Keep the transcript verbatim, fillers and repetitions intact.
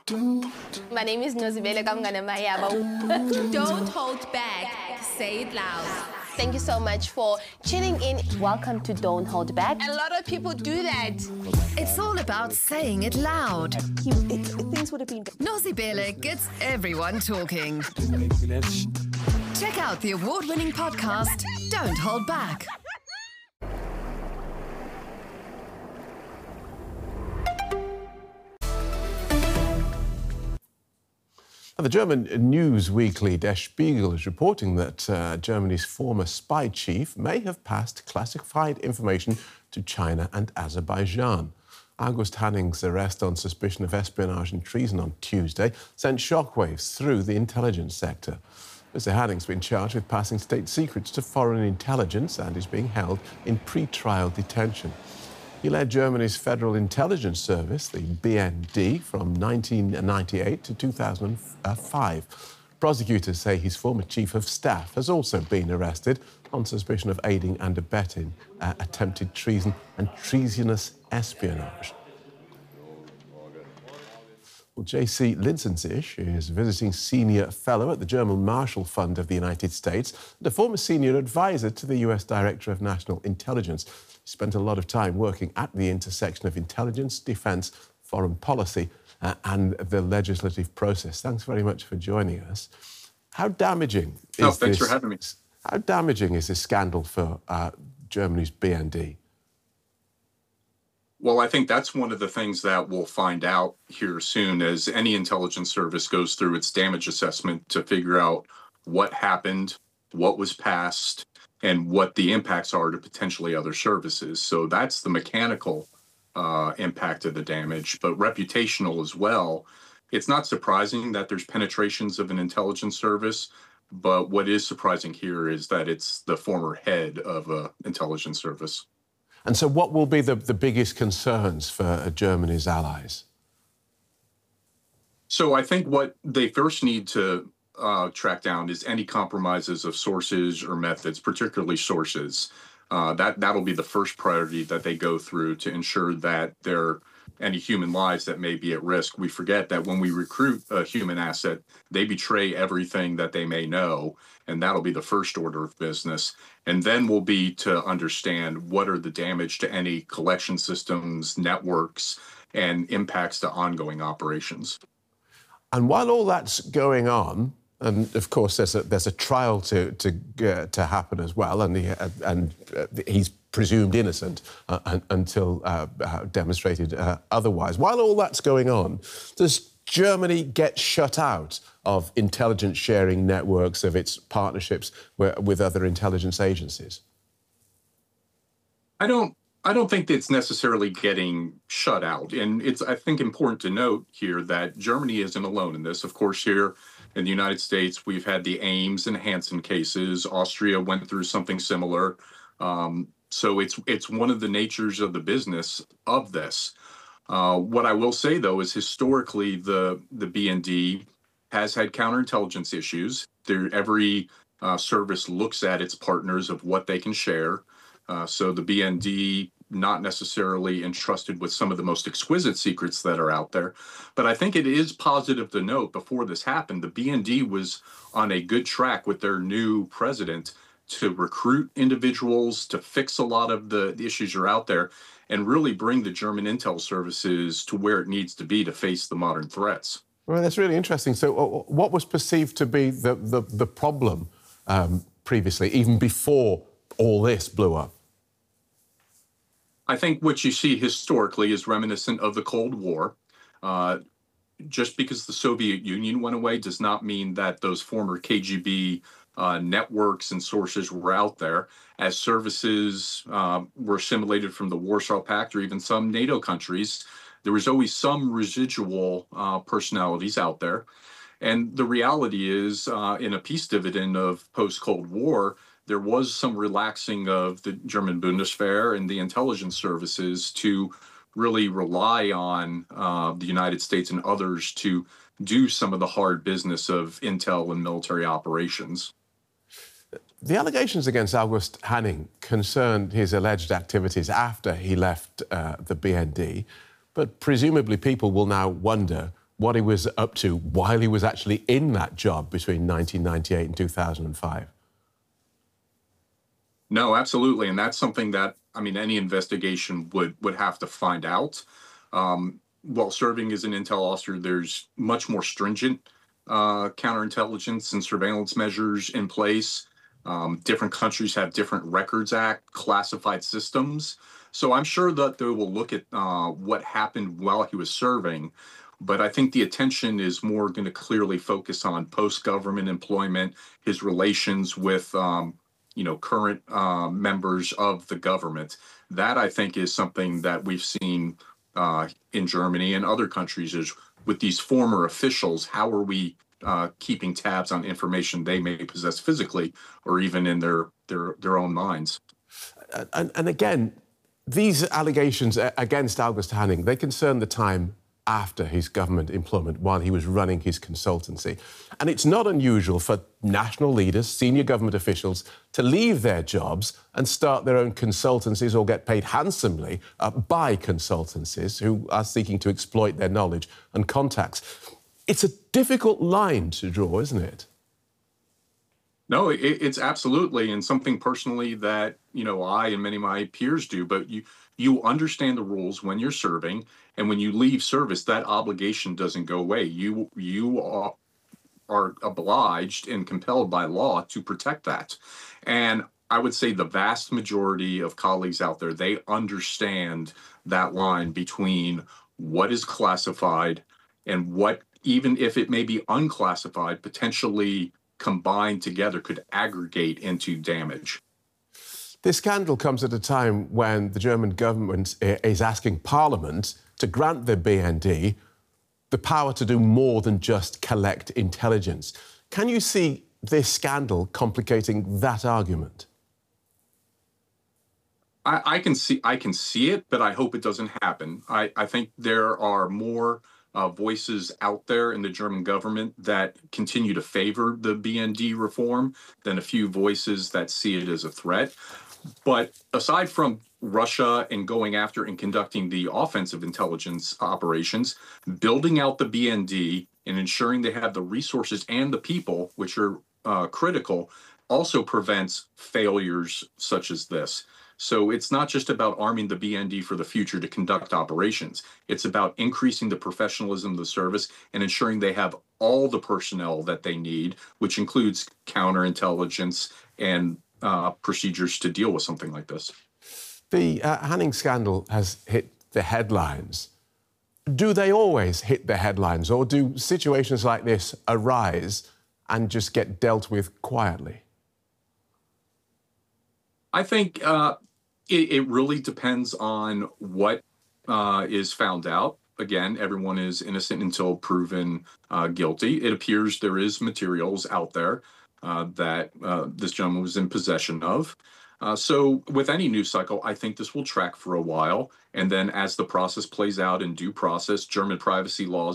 My name is Nozibele Kamngana Mayaba. Don't hold back. Say it loud. Thank you so much for tuning in. Welcome to Don't Hold Back. A lot of people do that. It's all about saying it loud. He, it, things would have been... Nozibele gets everyone talking. Check out the award-winning podcast, Don't Hold Back. The German news weekly Der Spiegel is reporting that uh, Germany's former spy chief may have passed classified information to China and Azerbaijan. August Hanning's arrest on suspicion of espionage and treason on Tuesday sent shockwaves through the intelligence sector. Mister Hanning's been charged with passing state secrets to foreign intelligence and is being held in pre-trial detention. He led Germany's Federal Intelligence Service, the B N D, from nineteen ninety-eight to two thousand five. Prosecutors say his former chief of staff has also been arrested on suspicion of aiding and abetting uh, attempted treason and treasonous espionage. Well, J C Linsensisch is visiting senior fellow at the German Marshall Fund of the United States and a former senior advisor to the U S Director of National Intelligence. He spent a lot of time working at the intersection of intelligence, defence, foreign policy uh, and the legislative process. Thanks very much for joining us. How damaging is oh, thanks this, for having me. How damaging is this scandal for uh, Germany's B N D? Well, I think that's one of the things that we'll find out here soon as any intelligence service goes through its damage assessment to figure out what happened, what was passed, and what the impacts are to potentially other services. So that's the mechanical uh, impact of the damage, but reputational as well. It's not surprising that there's penetrations of an intelligence service, but what is surprising here is that it's the former head of an intelligence service. And so what will be the, the biggest concerns for uh, Germany's allies? So I think what they first need to uh, track down is any compromises of sources or methods, particularly sources. Uh, that, that'll be the first priority that they go through to ensure that there are any human lives that may be at risk. We forget that when we recruit a human asset, they betray everything that they may know, and that'll be the first order of business. And then will be to understand what are the damage to any collection systems, networks, and impacts to ongoing operations. And while all that's going on, and of course there's a there's a trial to to uh, to happen as well, and he, uh, and uh, he's presumed innocent uh, un, until uh, uh, demonstrated uh, otherwise. While all that's going on, does Germany get shut out of intelligence sharing networks, of its partnerships with other intelligence agencies? I don't. I don't think it's necessarily getting shut out. And it's, I think, important to note here that Germany isn't alone in this. Of course, here in the United States, we've had the Ames and Hansen cases. Austria went through something similar. Um, so it's it's one of the natures of the business of this. Uh, what I will say, though, is historically the, the B N D has had counterintelligence issues. There, every uh, service looks at its partners of what they can share. Uh, so the B N D not necessarily entrusted with some of the most exquisite secrets that are out there. But I think it is positive to note before this happened, the B N D was on a good track with their new president to recruit individuals, to fix a lot of the, the issues that are out there, and really bring the German intel services to where it needs to be to face the modern threats. Well, that's really interesting. So uh, what was perceived to be the, the, the problem um, previously, even before all this blew up? I think what you see historically is reminiscent of the Cold War. Uh, just because the Soviet Union went away does not mean that those former K G B uh, networks and sources were out there. As services uh, were assimilated from the Warsaw Pact or even some NATO countries, there was always some residual uh, personalities out there. And the reality is, uh, in a peace dividend of post-Cold War, there was some relaxing of the German Bundeswehr and the intelligence services to really rely on uh, the United States and others to do some of the hard business of intel and military operations. The allegations against August Hanning concerned his alleged activities after he left uh, the B N D, but presumably people will now wonder what he was up to while he was actually in that job between nineteen ninety-eight and two thousand five? No, absolutely. And that's something that, I mean, any investigation would would have to find out. Um, while serving as an intel officer, there's much more stringent uh, counterintelligence and surveillance measures in place. Um, different countries have different Records Act classified systems. So I'm sure that they will look at uh, what happened while he was serving. But I think the attention is more going to clearly focus on post-government employment, his relations with, um, you know, current uh, members of the government. That, I think, is something that we've seen uh, in Germany and other countries is with these former officials, how are we uh, keeping tabs on information they may possess physically or even in their, their, their own minds? And, and again, these allegations against August Hanning, they concern the time after his government employment while he was running his consultancy. And it's not unusual for national leaders, senior government officials, to leave their jobs and start their own consultancies or get paid handsomely uh, by consultancies who are seeking to exploit their knowledge and contacts. It's a difficult line to draw, isn't it? No, it, it's absolutely, and something personally that, you know, I and many of my peers do, but you you understand the rules when you're serving, and when you leave service, that obligation doesn't go away. You you are, are obliged and compelled by law to protect that. And I would say the vast majority of colleagues out there, they understand that line between what is classified and what, even if it may be unclassified, potentially combined together could aggregate into damage. This scandal comes at a time when the German government is asking Parliament to grant the B N D the power to do more than just collect intelligence. Can you see this scandal complicating that argument? I, I can see I can see it, but I hope it doesn't happen. I, I think there are more Uh, voices out there in the German government that continue to favor the B N D reform than a few voices that see it as a threat. But aside from Russia and going after and conducting the offensive intelligence operations, building out the B N D and ensuring they have the resources and the people, which are uh, critical, also prevents failures such as this. So it's not just about arming the B N D for the future to conduct operations. It's about increasing the professionalism of the service and ensuring they have all the personnel that they need, which includes counterintelligence and uh, procedures to deal with something like this. The uh, Hanning scandal has hit the headlines. Do they always hit the headlines, or do situations like this arise and just get dealt with quietly? I think uh, it, it really depends on what uh, is found out. Again, everyone is innocent until proven uh, guilty. It appears there is materials out there uh, that uh, this gentleman was in possession of. Uh, so with any news cycle, I think this will track for a while. And then as the process plays out in due process, German privacy laws